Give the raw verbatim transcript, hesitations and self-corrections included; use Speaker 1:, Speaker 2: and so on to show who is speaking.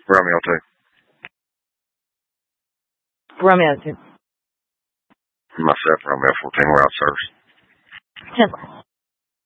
Speaker 1: Romeo two.
Speaker 2: Romeo two.
Speaker 1: Myself, Romeo fourteen, we're out service.
Speaker 2: ten four.